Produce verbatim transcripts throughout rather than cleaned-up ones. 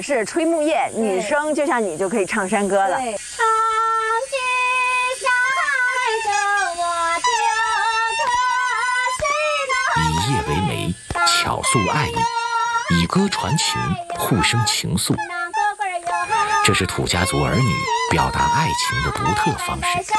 是吹木叶，女生就像你就可以唱山歌了。 对。 以叶为媒，巧诉爱意；以歌传情，互生情愫。这是土家族儿女表达爱情的独特方式。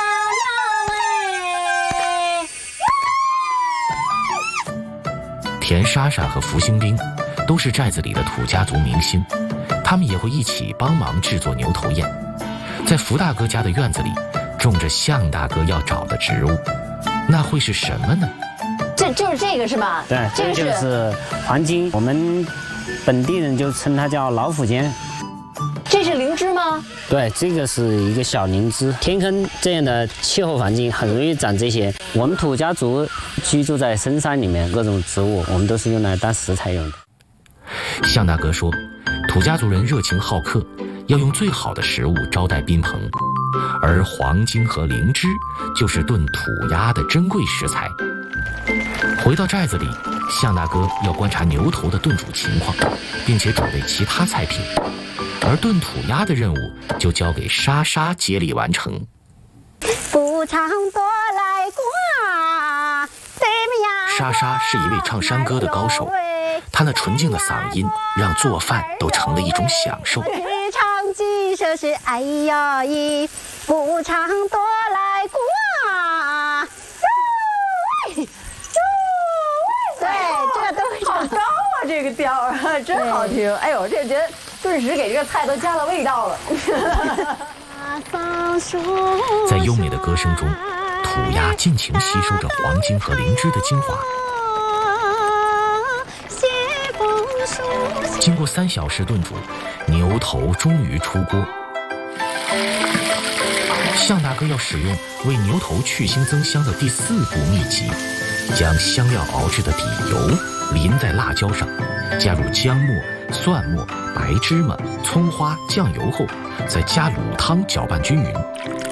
田莎莎和福星兵都是寨子里的土家族明星，他们也会一起帮忙制作牛头宴。在福大哥家的院子里，种着向大哥要找的植物，那会是什么呢？ 这就是这个是吧？ 对，这个就是黄金，我们本地人就称它叫老虎尖。 这是灵芝吗？ 对，这个是一个小灵芝。天坑这样的气候环境很容易长这些。我们土家族居住在深山里面，各种植物我们都是用来当食材用的。 向大哥说，土家族人热情好客，要用最好的食物招待宾朋，而黄金和灵芝就是炖土鸭的珍贵食材。回到寨子里，向大哥要观察牛头的炖煮情况，并且准备其他菜品，而炖土鸭的任务就交给莎莎接力完成。 不唱多来挂， 莎莎是一位唱山歌的高手，她那纯净的嗓音让做饭都成了一种享受。 唱几首是哎呀咦，不唱多来挂。对，这个都会唱。 好高啊，这个调啊，真好听。哎呦，这觉得顿时给这个菜都加了味道了。 在优美的歌声中，土鸭尽情吸收着黄金和灵芝的精华。经过三小时炖煮，牛头终于出锅。向大哥要使用为牛头去腥增香的第四步秘籍，将香料熬制的底油淋在辣椒上，加入姜末、蒜末、白芝麻、葱花、酱油后，再加卤汤搅拌均匀，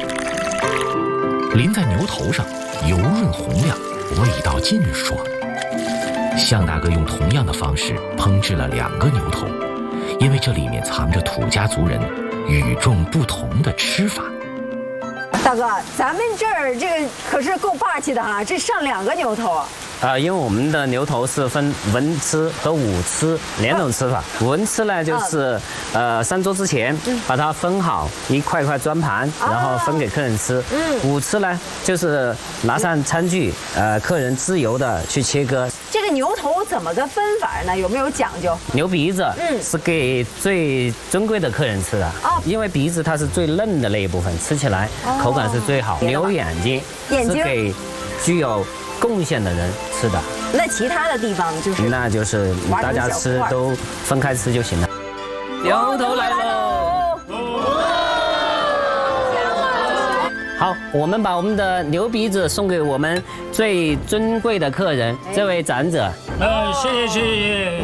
淋在牛头上，油润红亮，味道劲爽。向大哥用同样的方式烹制了两个牛头，因为这里面藏着土家族人与众不同的吃法。 大哥，咱们这儿这个可是够霸气的哈，这上两个牛头啊！ 啊、呃，因为我们的牛头是分文吃和武吃两种吃法。文吃呢，就是呃上桌之前把它分好一块块砖盘，然后分给客人吃。嗯。武吃呢，就是拿上餐具，呃，客人自由的去切割。 这个牛头怎么个分法呢？有没有讲究？ 牛鼻子，嗯，是给最尊贵的客人吃的啊，因为鼻子它是最嫩的那一部分，吃起来口感是最好。牛眼睛是给具有贡献的人吃的。 那其他的地方就是？ 那就是大家吃都分开吃就行了。牛头来喽！好，我们把我们的牛鼻子送给我们最尊贵的客人，这位长者。 呃，谢谢谢谢。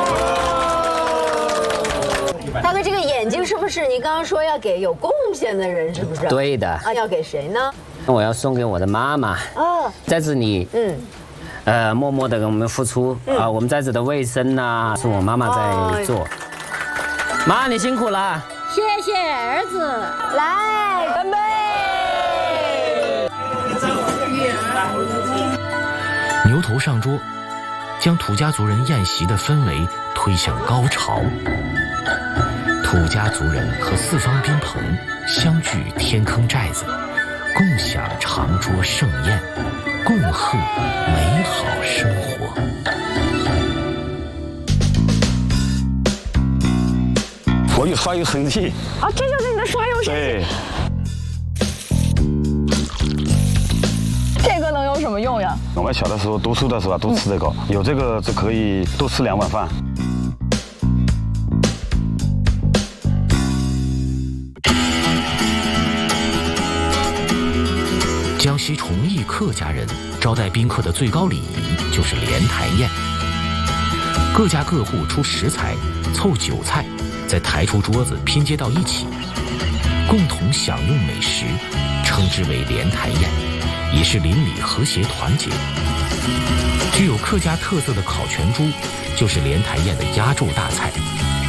大哥，这个眼睛是不是你刚刚说要给有贡献的人？是不是？ 对的。 啊，要给谁呢？ 我要送给我的妈妈。哦，在这里，嗯，呃，默默的给我们付出啊、嗯呃。我们在这的卫生呐、啊，是我妈妈在做。哦、妈，你辛苦了。 谢谢儿子， 来干杯！ 牛头上桌，将土家族人宴席的氛围推向高潮。土家族人和四方宾朋相聚天坑寨子，共享长桌盛宴，共贺美好生活。 我有刷油神器啊，这就是你的刷油神器。 对。 这个能有什么用呀？ 我们小的时候读书的时候都吃这个，嗯、有这个就可以多吃两碗饭。 江西崇义客家人招待宾客的最高礼仪就是莲台宴，各家各户出食材，凑酒菜，再抬出桌子拼接到一起，共同享用美食，称之为莲台宴，也是邻里和谐团结。具有客家特色的烤全猪就是莲台宴的压轴大菜。